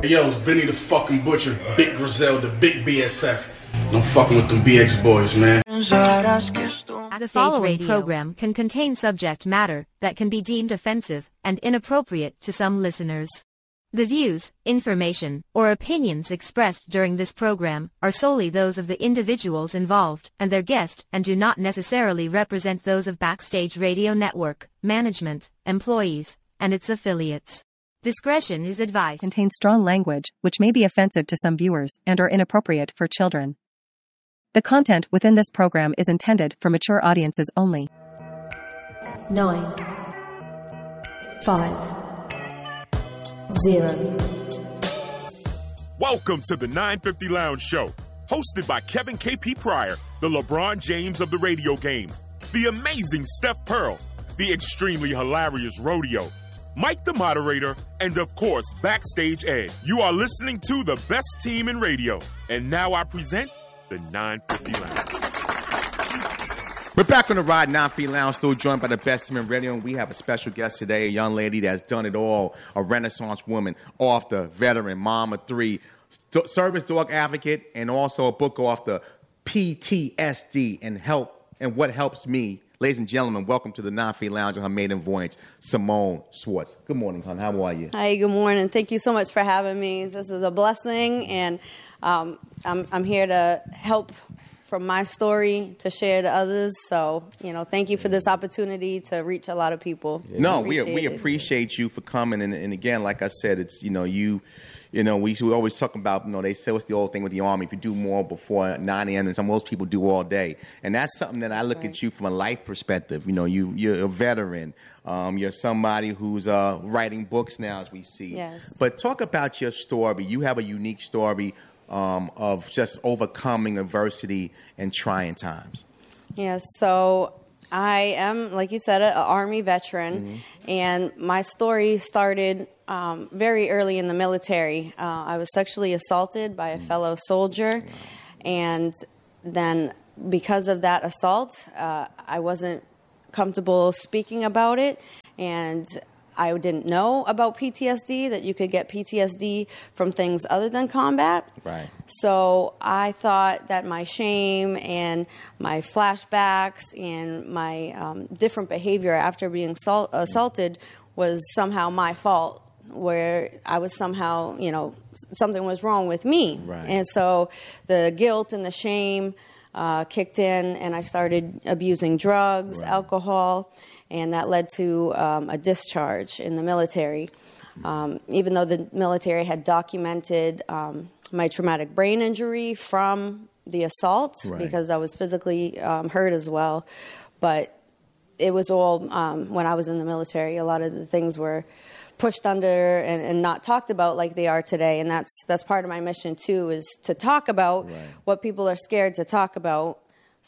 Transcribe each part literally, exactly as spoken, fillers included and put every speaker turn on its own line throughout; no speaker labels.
Hey, yo, it's Benny the fucking Butcher, Big Griselda, Big B S F. I'm fucking with them B X boys, man.
The following program can contain subject matter that can be deemed offensive and inappropriate to some listeners. The views, information, or opinions expressed during this program are solely those of the individuals involved and their guest and do not necessarily represent those of Backstage Radio Network, management, employees, and its affiliates. Discretion is advised.
Contains strong language, which may be offensive to some viewers and are inappropriate for children. The content within this program is intended for mature audiences only.
Nine. Five. Zero.
Welcome to the nine fifty Lounge Show, hosted by Kevin K P Pryor, the LeBron James of the radio game, the amazing Steph Pearl, the extremely hilarious Rodeo, Mike the moderator, and of course, Backstage Ed. You are listening to the best team in radio. And now I present the nine fifty Lounge.
We're back on the ride, nine fifty Lounge, still joined by the best team in radio. And we have a special guest today, a young lady that's done it all, a Renaissance woman, author, veteran, mom of three, st- service dog advocate, and also a book author, P T S D and help and what helps me. Ladies and gentlemen, welcome to the nine fifty Lounge on her maiden voyage, Simone Schwartz. Good morning, hon. How are you?
Hi, good morning. Thank you so much for having me. This is a blessing, and um, I'm, I'm here to help from my story to share to others. So, you know, thank you for this opportunity to reach a lot of people.
Yeah. No, we we appreciate you for coming. And, and again, like I said, it's, you know, you... You know, we, we always talk about, you know, they say what's the old thing with the Army, if you do more before nine a.m. than some most people do all day. And that's something that I look right. at you from a life perspective. You know, you, you're a veteran. Um, you're somebody who's uh, writing books now, as we see.
Yes.
But talk about your story. You have a unique story um, of just overcoming adversity and trying times.
Yes, so I am, like you said, an Army veteran. Mm-hmm. And my story started... Um, very early in the military. Uh, I was sexually assaulted by a fellow soldier, and then because of that assault, uh, I wasn't comfortable speaking about it, and I didn't know about P T S D, that you could get P T S D from things other than combat.
Right.
So I thought that my shame and my flashbacks and my um, different behavior after being assault- assaulted was somehow my fault, where I was somehow, you know, something was wrong with me.
Right.
And so the guilt and the shame uh, kicked in, and I started abusing drugs, right. alcohol, and that led to um, a discharge in the military. Um, even though the military had documented um, my traumatic brain injury from the assault, right. because I was physically um, hurt as well. But it was all, um, when I was in the military, a lot of the things were pushed under and, and not talked about like they are today. And that's that's part of my mission, too, is to talk about right. what people are scared to talk about.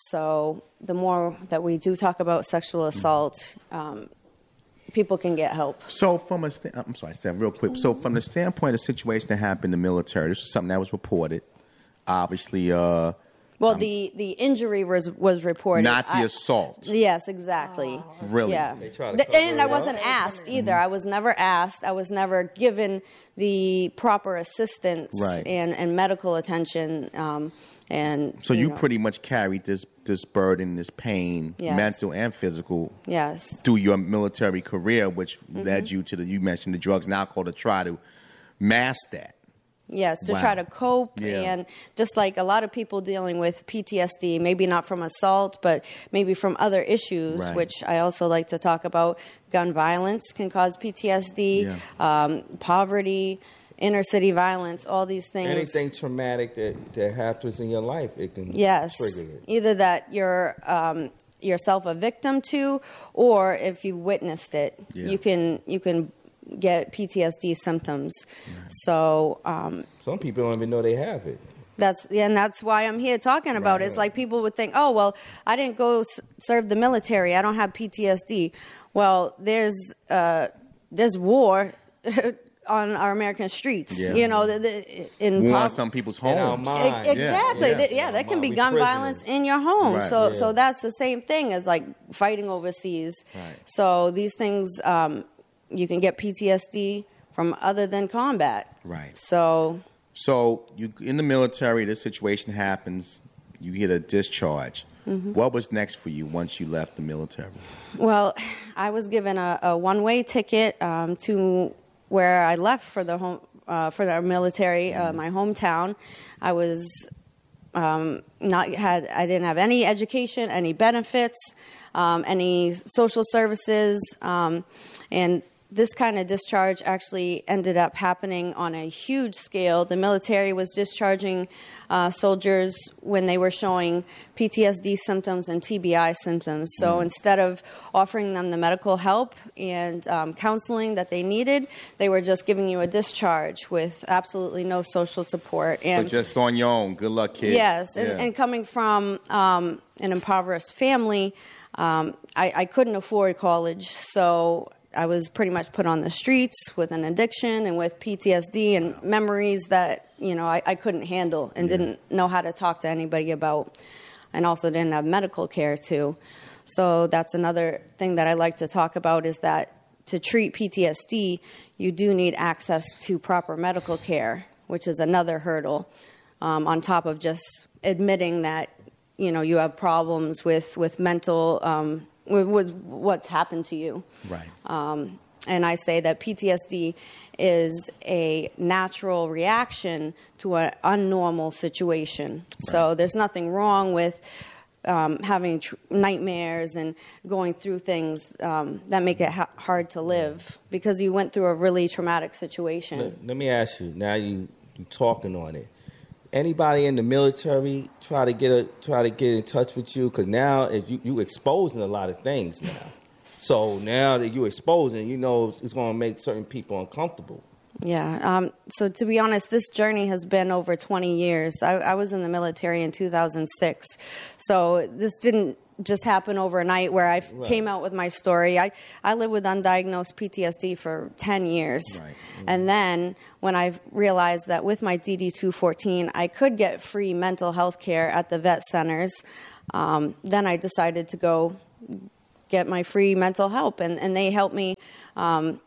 So the more that we do talk about sexual assault, um, people can get help.
So from a, st- I'm sorry, Steph, real quick. So from the standpoint of the situation that happened in the military, this was something that was reported. Obviously, uh,
Well,
um,
the, the injury was was reported.
Not the
I,
assault.
Yes, exactly.
Oh. Really?
Yeah.
They try to
the,
cover
and
it
I
up.
wasn't asked either.
Mm-hmm.
I was never asked. I was never given the proper assistance
right.
and, and medical attention. Um, and
So you,
know.
pretty much carried this this burden, this pain,
Yes.
mental and physical,
yes.
through your military career, which
Mm-hmm.
led you to the, you mentioned the drugs and alcohol, to try to mask that.
Yes, to
Wow.
try to cope.
Yeah.
And just like a lot of people dealing with P T S D, maybe not from assault, but maybe from other issues,
Right.
which I also like to talk about. Gun violence can cause P T S D,
Yeah.
um, poverty, inner city violence, all these things.
Anything traumatic that, that happens in your life, it can
yes.
trigger it.
Either that you're um, yourself a victim to, or if you witnessed it,
Yeah.
you can you can get P T S D symptoms. So um,
some people don't even know they have it.
That's and that's why I'm here talking about
Right.
it. It's like people would think, oh, well, I didn't go s- serve the military. I don't have P T S D. Well, there's uh, there's war on our American streets.
Yeah.
You know, the, the, in
War
pop-
on some people's
In our
homes.
mind.
E- Exactly.
Yeah.
Th- Yeah,
Yeah.
that can be
We
gun
prisoners.
violence in your home.
Right.
So,
Yeah.
so that's the same thing as like fighting overseas.
Right.
So these things, um, you can get P T S D from from other than combat.
Right.
So,
so you in the military, this situation happens, you get a discharge. Mm-hmm. What was next for you once you left the military?
Well, I was given a, a one-way ticket um, to where I left for the home uh, for the military, uh, my hometown. I was um, not had I didn't have any education, any benefits, um, any social services, um, and this kind of discharge actually ended up happening on a huge scale. The military was discharging uh, soldiers when they were showing P T S D symptoms and T B I symptoms. So mm. instead of offering them the medical help and um, counseling that they needed, they were just giving you a discharge with absolutely no social support. And
so just on your own. Good luck, kid.
Yes, and,
yeah.
and coming from um, an impoverished family, um, I, I couldn't afford college, so I was pretty much put on the streets with an addiction and with P T S D and memories that, you know, I, I couldn't handle and yeah. didn't know how to talk to anybody about, and also didn't have medical care too. So that's another thing that I like to talk about, is that to treat P T S D, you do need access to proper medical care, which is another hurdle, um, on top of just admitting that, you know, you have problems with, with mental um with what's happened to you.
Right.
Um, and I say that P T S D is a natural reaction to an unnormal situation. Right. So there's nothing wrong with um, having tr- nightmares and going through things um, that make it ha- hard to live because you went through a really traumatic situation.
Let, let me ask you, now you, you talking on it. Anybody in the military try to get a, try to get in touch with you? Because now is you you exposing a lot of things now. So now that you're exposing, you know it's going to make certain people uncomfortable.
Yeah. Um, so to be honest, this journey has been over twenty years. I, I was in the military in two thousand six. So this didn't just happen overnight where I right. came out with my story. I, I lived with undiagnosed P T S D for ten years. Right. Mm-hmm. And then when I realized that with my D D two fourteen, I could get free mental health care at the vet centers, um, then I decided to go get my free mental help. And, and they helped me um,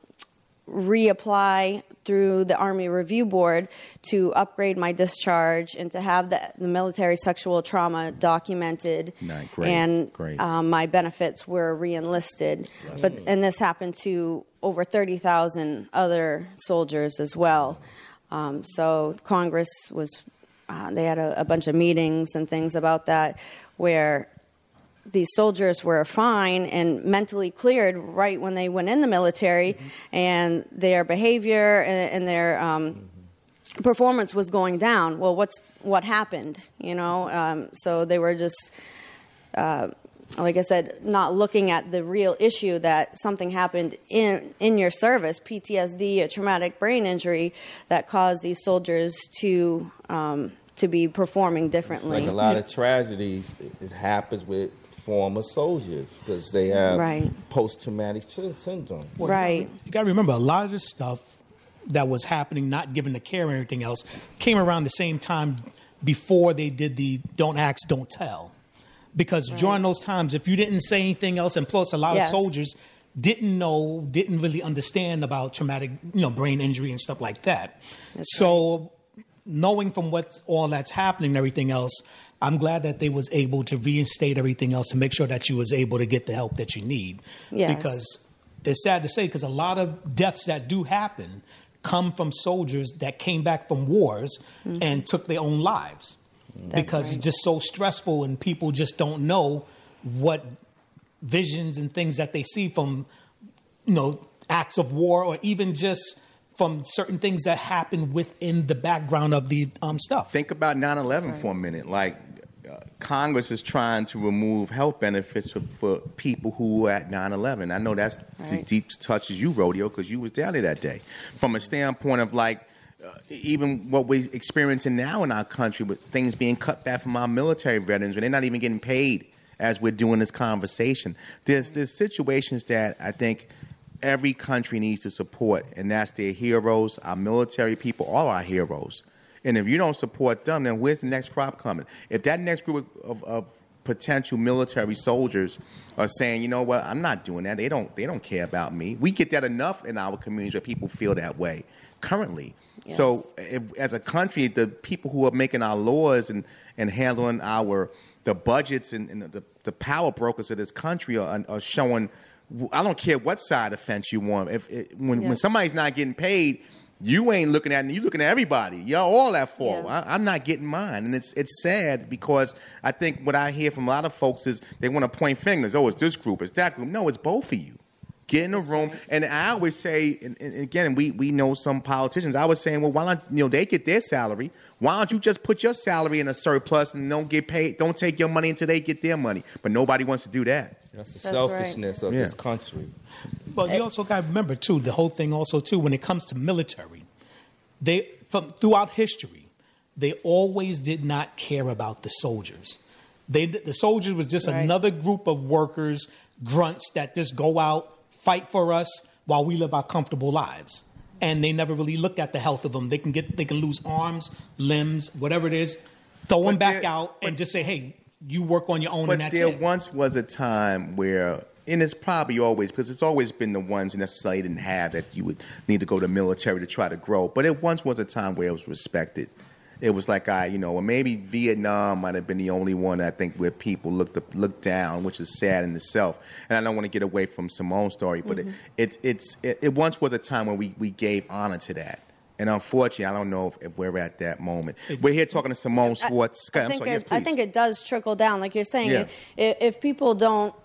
reapply through the Army Review Board to upgrade my discharge and to have the, the military sexual trauma documented.
Nice. Great.
And
Great.
Um, my benefits were re-enlisted. Yes. But and this happened to over thirty thousand other soldiers as well. Um, so Congress was, uh, they had a, a bunch of meetings and things about that where these soldiers were fine and mentally cleared right when they went in the military, mm-hmm. and their behavior and, and their um, mm-hmm. performance was going down. Well, what's what happened? You know, um, so they were just, uh, like I said, not looking at the real issue that something happened in in your service, P T S D, a traumatic brain injury that caused these soldiers to um, to be performing differently.
Like a lot of tragedies, it happens with former soldiers because they have
right.
post-traumatic syndrome.
Well, right.
You got to remember, a lot of this stuff that was happening, not given the care and everything else, came around the same time before they did the don't ask, don't tell. Because right. during those times, if you didn't say anything else, and plus a lot yes. of soldiers didn't know, didn't really understand about traumatic, you know, brain injury and stuff like that. That's so right. knowing from what's all that's happening and everything else, I'm glad that they was able to reinstate everything else and make sure that you was able to get the help that you need.
Yes.
Because it's sad to say, because a lot of deaths that do happen come from soldiers that came back from wars mm-hmm. and took their own lives. That's because right. it's just so stressful and people just don't know what visions and things that they see from, you know, acts of war or even just from certain things that happen within the background of the um, stuff.
Think about nine eleven right. for a minute. Like, uh, Congress is trying to remove health benefits for, for people who were at nine eleven. I know that's right. as deep touches you, Rodeo, because you was down there that day. From a standpoint of, like, uh, even what we're experiencing now in our country with things being cut back from our military veterans, and they're not even getting paid as we're doing this conversation. There's, there's situations that I think every country needs to support, and that's their heroes. Our military people are our heroes. And if you don't support them, then where's the next crop coming? If that next group of, of potential military soldiers are saying, you know what, I'm not doing that. They don't they don't care about me. We get that enough in our communities where people feel that way currently. Yes. So if, as a country, the people who are making our laws and, and handling our the budgets and, and the, the power brokers of this country are, are showing, I don't care what side of the fence you want. If it, when, yeah. when somebody's not getting paid, you ain't looking at it. You're looking at everybody. Y'all all at fault. Yeah. I, I'm not getting mine. And it's it's sad because I think what I hear from a lot of folks is they want to point fingers. Oh, it's this group. It's that group. No, it's both of you. Get in a room. And I always say, and, and again, we, we know some politicians. I was saying, well, why don't, you know, they get their salary. Why don't you just put your salary in a surplus and don't get paid? Don't take your money until they get their money. But nobody wants to do that.
That's the That's selfishness right. of yeah. this country.
Well, you also got to remember, too, the whole thing also, too, when it comes to military, they from throughout history, they always did not care about the soldiers. They The soldiers was just right. another group of workers, grunts that just go out, fight for us while we live our comfortable lives. And they never really looked at the health of them. They can get, they can lose arms, limbs, whatever it is, throw but them back there, out and just say, hey, you work on your own and that's it.
But there once was a time where, and it's probably always, because it's always been the ones who necessarily didn't have that you would need to go to the military to try to grow. But it once was a time where it was respected. It was like, I, you know, or maybe Vietnam might have been the only one, I think, where people looked up, looked down, which is sad in itself. And I don't want to get away from Simone's story, but mm-hmm. it, it, it's, it, it once was a time when we, we gave honor to that. And unfortunately, I don't know if, if we're at that moment. We're here talking to Simone Schwartz.
I, I, think, sorry, it, yes, I think it does trickle down. Like you're saying, yeah. if, if people don't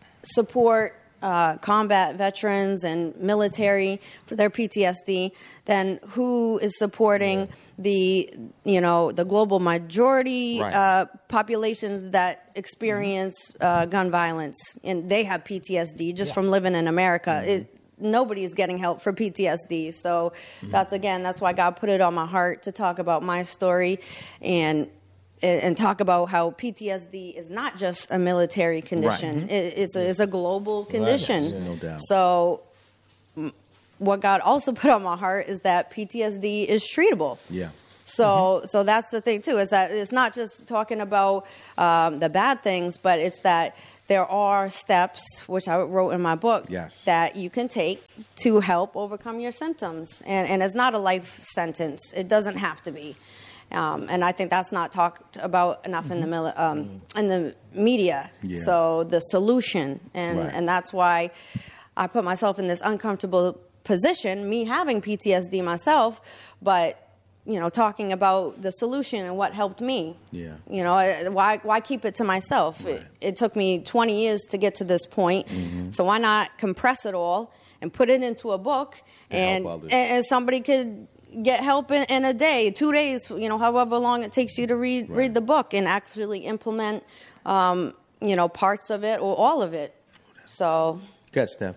support uh, combat veterans and military for their P T S D, then who is supporting yeah. the, you know, the global majority right. uh, populations that experience mm-hmm. uh, gun violence? And they have P T S D just yeah. from living in America. Mm-hmm. It, nobody is getting help for P T S D. So mm-hmm. that's, again, that's why God put it on my heart to talk about my story and and talk about how P T S D is not just a military condition. Right. It, it's, a, it's a global condition. Right. Yes. Yeah, no doubt. So what God also put on my heart is that P T S D is treatable.
Yeah.
So,
mm-hmm.
so that's the thing too, is that it's not just talking about um, the bad things, but it's that there are steps, which I wrote in my book,
yes.
that you can take to help overcome your symptoms. And, and it's not a life sentence. It doesn't have to be. Um, and I think that's not talked about enough mm-hmm. in the mili- um, mm-hmm. in the media.
Yeah.
So the solution, and,
right.
and that's why I put myself in this uncomfortable position, me having P T S D myself, but you know, talking about the solution and what helped me.
Yeah.
You know, why why keep it to myself?
Right.
It, it took me twenty years to get to this point,
mm-hmm.
so why not compress it all and put it into a book,
to
and, and and somebody could get help in, in a day, two days, you know, however long it takes you to read
right.
read the book and actually implement, um, you know, parts of it or all of it. So.
Good, Steph.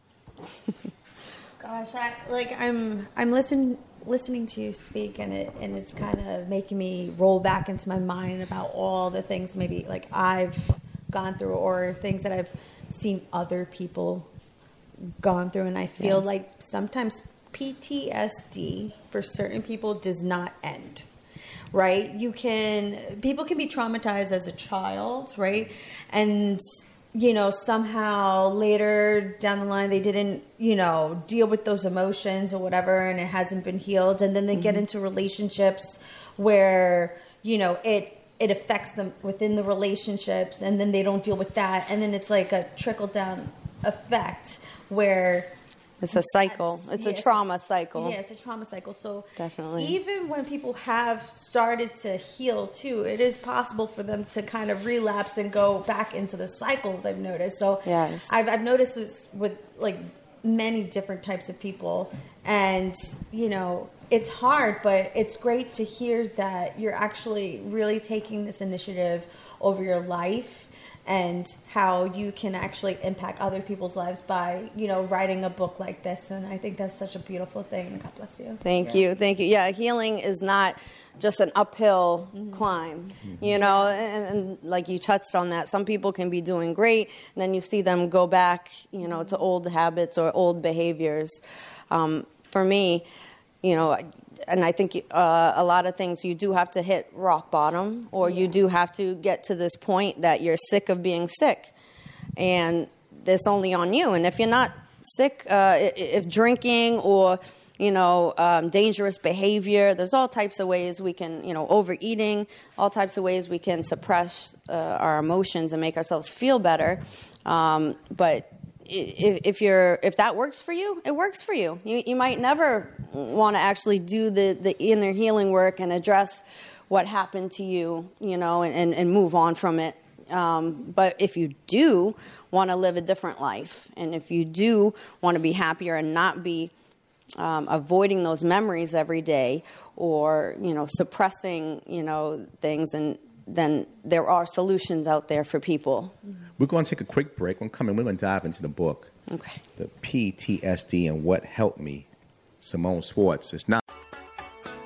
Gosh, I, like I'm I'm listening listening to you speak, and it and it's kind of making me roll back into my mind about all the things maybe like I've gone through or things that I've seen other people gone through, and I feel yes. like sometimes P T S D for certain people does not end, right? You can, people can be traumatized as a child, right? And, you know, somehow later down the line, they didn't, you know, deal with those emotions or whatever, and it hasn't been healed. And then they mm-hmm. get into relationships where, you know, it, it affects them within the relationships, and then they don't deal with that. And then it's like a trickle down effect where
it's a cycle. It's yes. a trauma cycle.
Yeah, it's a trauma cycle. So
definitely,
even when people have started to heal too, it is possible for them to kind of relapse and go back into the cycles. I've noticed. So
yes.
I've, I've noticed this with like many different types of people, and you know, it's hard, but it's great to hear that you're actually really taking this initiative over your life, and how you can actually impact other people's lives by, you know, writing a book like this. And I think that's such a beautiful thing. God bless you.
Thank
yeah.
you. Thank you. Yeah, healing is not just an uphill mm-hmm. climb, mm-hmm. you know, and, and like you touched on that. Some people can be doing great, and then you see them go back, you know, to old habits or old behaviors. Um, for me, you know, and I think uh, a lot of things you do have to hit rock bottom, or you do have to get to this point that you're sick of being sick, and that's only on you. And if you're not sick, uh, if drinking or you know, um, dangerous behavior. There's all types of ways we can, you know, overeating, all types of ways we can suppress uh, our emotions and make ourselves feel better. Um, but if, if you're, if that works for you, it works for you. You, you might never want to actually do the, the inner healing work and address what happened to you, you know, and, and, and move on from it. Um, but if you do want to live a different life, and if you do want to be happier and not be Um, avoiding those memories every day, or you know, suppressing you know things, and then there are solutions out there for people.
We're going to take a quick break. When we come in, we're going to dive into the book,
okay,
the P T S D and What Helped Me, Simone Schwartz. It's not